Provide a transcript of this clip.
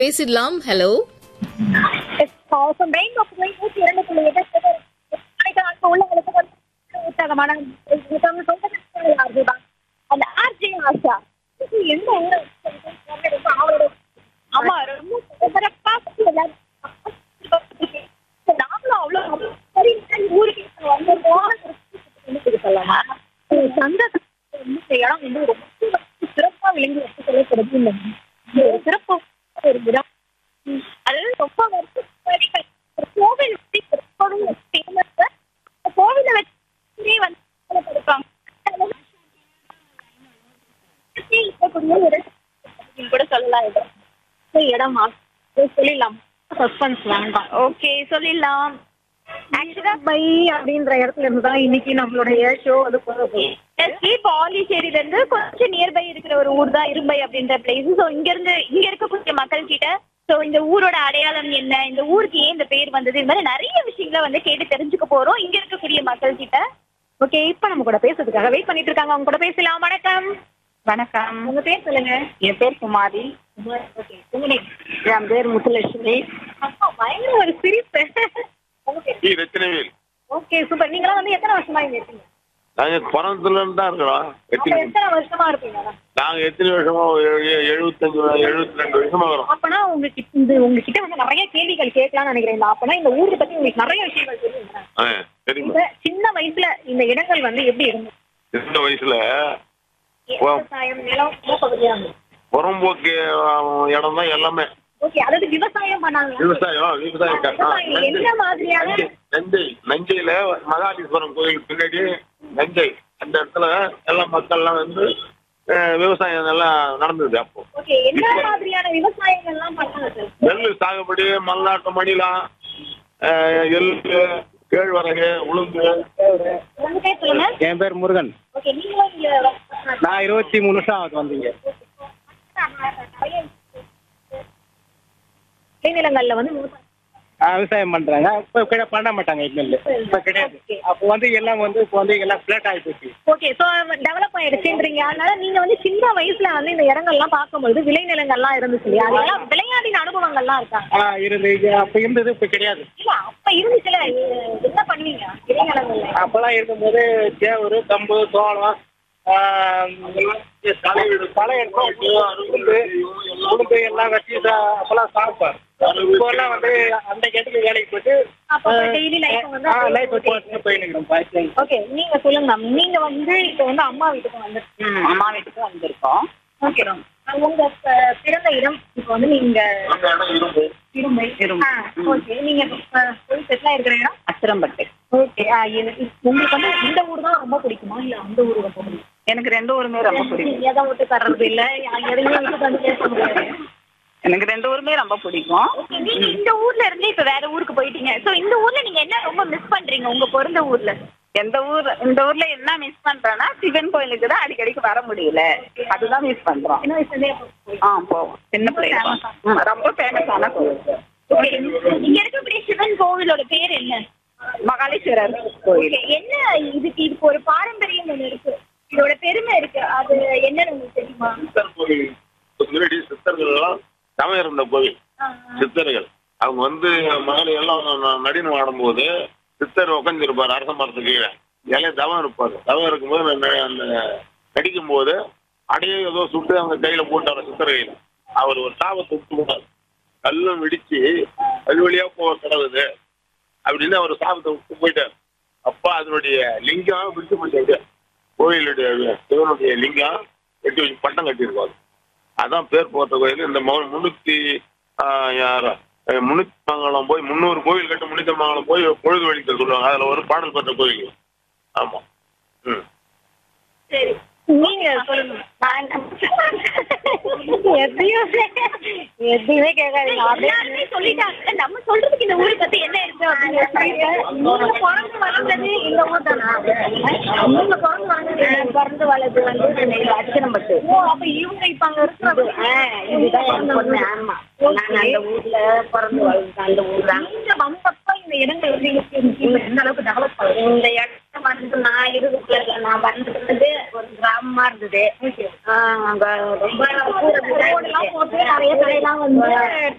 பேசிடலாம். ஹலோ. உற்சாகமான அந்த ஆர்ஜே ஆஷா எந்த ஊரை ரொம்ப அவளோட ஆமா ரொம்ப சிறப்பா எல்லாரும் நாங்களும் அவ்வளவு சரி ஊருக்கு வந்து சொல்லலாமா சந்த இந்த இடம் வந்து ரொம்ப சிறப்பா விளங்கி வச்சு சொல்லப்படுது இல்லை சிறப்பு ஒரு இடம் அது ரொம்ப வருஷம் கோவில் ஃபேமஸ் கோவிலை வச்சு வந்து சொல்லப்படுறாங்க கூட சொல்லலாம் இடம் சொல்லிடலாம் சஸ்பென்ஸ் வேண்டாம் ஓகே சொல்லிடலாம் ஆக்சுவலா பை அப்படின்ற இடத்துல இருந்து தான் இன்னைக்கு நம்மளுடைய ஷோ வந்து பாண்டிச்சேரியில இருந்து கொஞ்சம் நியர்பை இருக்கிற ஒரு ஊர் தான் இரும்பை அப்படின்ற பிளேஸ். ஸோ இங்க இருக்கக்கூடிய மக்கள் கிட்ட ஸோ இந்த ஊரோட அடையாளம் என்ன, இந்த ஊருக்கு ஏன் இந்த பேர் வந்தது, இது மாதிரி நிறைய விஷயங்களை வந்து கேட்டு தெரிஞ்சுக்க போறோம் இங்க இருக்கக்கூடிய மக்கள் கிட்ட. ஓகே, இப்ப நம்ம கூட பேசுறதுக்காக வெயிட் பண்ணிட்டு இருக்காங்க. அவங்க கூட பேசலாம். வணக்கம். வணக்கம். உங்க பேர் சொல்லுங்க. என் பேர் குமாரி. என் பேர் முத்துலட்சுமி. பயங்கர ஒரு சிரிப்பு. Okay super. நீங்க வந்து எத்தனை வருஷமா இங்க இருக்கீங்க? நாங்க பிறந்ததுல இருந்து தான் இருக்கிறோம். எத்தனை வருஷமா இருப்பீங்க? நாங்க எத்தனை வருஷமா 72 வருஷமா வரும். அப்பனா உங்ககிட்ட வந்து நிறைய கேள்விகள் கேட்கலாம்னு நினைக்கிறேன். அப்பனா இந்த ஊரை பத்தி உங்களுக்கு நிறைய விஷயங்கள் தெரியும். சின்ன வயசுல இந்த இடங்கள் வந்து எப்படி இருந்தது? சின்ன வயசுல விவசாயம் நிலம் பகுதியா புறம்போக்கு இடம் தான் எல்லாமே. ஓகே, அதாவது விவசாயம் பண்ணாங்க. விவசாயம் என்ன மாதிரியான நஞ்சையில மகாலீஸ்வரன் கோயில் பின்னாடி நஞ்சை அந்த இடத்துல எல்லாம் மக்கள்லாம் வந்து விவசாயம் எல்லாம் நடந்தது. அப்போ ஓகே, என்ன மாதிரியான விவசாயங்கள் எல்லாம் பண்ணாங்க சார்? நெல் சாகுபடி, மல்லாட்டம், மணிலாம், எள்ளு, கேழ்வரகு, உளுந்து. என் பேர் முருகன். ஓகே, நீங்க நான் 23 வருஷம் ஆகுது வந்தீங்க. விளைநிலங்கள்ல வந்து விவசாயம் பண்றாங்க. இப்ப பண்ண மாட்டாங்க. இப்ப கிடையாது. அப்போ வந்து எல்லாம் வந்து இப்போ வந்து எல்லாம் பிளாட் ஆகி போச்சு. Okay, so develop ஆயிடுச்சுன்றீங்க. அதனால நீங்க வந்து சின்ன வயசுல வந்து இந்த இடங்கள்லாம் பார்க்கும்போது விளைநிலங்கள்லாம் இருந்துச்சு இல்லையா? அதெல்லாம் விளையாடின அனுபவங்கள்லாம் இருக்கா? இருந்து அப்ப இருந்தது, இப்ப கிடையாது. இல்ல அப்ப இருந்துச்சுல, என்ன பண்ணுவீங்க விளைநிலங்கள்ல? அப்பெல்லாம் இருக்கும்போது சேவரு, கம்பு, சோளம், களை எடுத்து உளுந்து எல்லாம் வச்சு அப்பெல்லாம் சாப்பிட்டார். இப்போ எல்லாம் வந்து அந்த இடத்துக்கு வேலைக்கு போயிட்டு டெய்லி லைஃப் போயிட்டு. ஓகே, நீங்க சொல்லுங்க மேம். நீங்க வந்து இப்போ வந்து அம்மா வீட்டுக்கு வந்து அம்மா வீட்டுக்கு வந்திருக்கோம். ஓகே, உங்க பிறந்த இடம் இப்போ வந்து நீங்க இரும்பை. ஓகே, நீங்க போய் செட்டில் இருக்கிற இடம் அத்திரம்பட்டு. ஓகே, உங்களுக்கு வந்து இந்த ஊர் தான் ரொம்ப பிடிக்குமா இல்ல அந்த ஊர் ரொம்ப பிடிக்கும்? எனக்கு 2 ஊருமே ரொம்ப பிடிக்கும். எதை விட்டு தர்றது இல்ல, எதையுமே விட்டு வந்து பேச முடியாது. எனக்கு 2 ஊருமே ரொம்ப பிடிக்கும். நீங்க இந்த ஊர்ல இருந்து இப்ப வேற ஊருக்கு போயிட்டீங்க. சோ இந்த ஊர்ல நீங்க என்ன ரொம்ப மிஸ் பண்றீங்க உங்க பிறந்த ஊர்ல? இந்த ஊர்ல என்ன மிஸ் பண்றேன்னா சிவன் கோயிலுக்கு தான் அடிக்கடிக்கு வர முடியல. அதுதான் மிஸ் பண்றோம். என்ன வயசுலயே போவோம். சின்ன பிள்ளைங்க ரொம்ப ஃபேமஸான கோவில். இங்க இருக்கக்கூடிய சிவன் கோவிலோட பேர் என்ன? மகாலீஸ்வரர் கோயில். என்ன இதுக்கு ஒரு பாரம்பரியம் ஒண்ணு இருக்கு, இதோட பெருமை இருக்கு, அது என்னன்னு உங்களுக்கு தெரியுமா? சித்தர் கோவில். முன்னாடி சித்தர்கள் எல்லாம் தவம் இருந்த கோவில். சித்தர்கள் அவங்க வந்து மகளை எல்லாம் நடினம் ஆடும்போது சித்தர் உட்காந்துருப்பாரு அரச மரத்துக்கு கீழே. இலைய தவம் இருப்பாரு. தவம் இருக்கும்போது அந்த நடிக்கும் போது அடையே ஏதோ சுட்டு அவங்க கையில போட்டாரு. சித்தர் கையில அவர் ஒரு சாபத்தை விட்டு போட்டார். கல்லும் வெடிச்சு கல் வழியா போக கிடவுது அப்படின்னு அவர் சாபத்தை விட்டு போயிட்டார். அப்ப அதனுடைய லிங்கம் விட்டு போயிட்டு கோயிலுடைய சிவனுடைய லிங்கம் வெட்டி வச்சு பட்டம் கட்டியிருப்பாரு. அதான் பேர் போட்ட கோயில். இந்த 300 மங்கலம் போய் 300 கோவில் கட்ட 300 மங்கலம் போய் பொழுது வழிக்க சொல்லுவாங்க. அதுல ஒரு பாடல் பெற்ற கோயில். ஆமா. சரி, நீங்க சொல்லுங்க. எதையுமே கேட்காதீங்க, சொல்லிட்டாங்க. நம்ம சொல்றதுக்கு இந்த ஊரை பத்தி என்ன இருக்கு அப்படின்னு பிறந்து வளர்ந்தது இந்த ஊர் தானா? நீங்க பிறந்து வளர்ந்து வந்து அச்சனம்பட்டு. அப்ப இவங்க இப்ப அங்க இருக்கிறது இதுதான். ஆமா, நான் அந்த ஊர்ல பிறந்து வளர்ந்தேன். அந்த ஊர் தான். நீங்க வந்தப்ப இந்த இடங்கள் வந்து எந்த அளவுக்கு டெவலப் ஆகுது? இந்த இடம் வந்து இப்ப நான் இருக்கிற நான் வந்தது ஒரு கிராமமா இருந்தது. அங்க ரொம்ப ரோடெல்லாம் போட்டு நிறைய கடையெல்லாம் வந்து